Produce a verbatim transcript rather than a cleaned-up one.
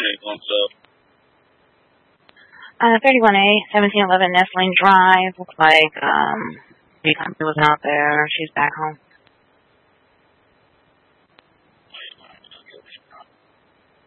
Hey, what's up? Uh, thirty-one A, seventeen eleven Nestling Drive. Looks like, um, the company was out there. She's back home.